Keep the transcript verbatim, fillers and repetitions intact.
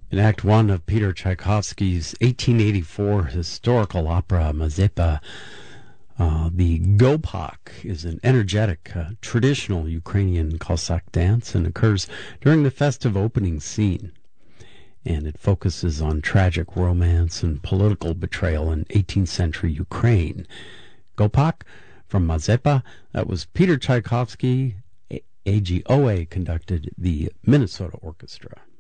In Act One of Peter Tchaikovsky's eighteen eighty-four historical opera Mazepa, uh, the Gopak is an energetic, uh, traditional Ukrainian Cossack dance and occurs during the festive opening scene. And it focuses on tragic romance and political betrayal in eighteenth century Ukraine. Gopak from Mazepa, that was Peter Tchaikovsky. A G O A conducted the Minnesota Orchestra.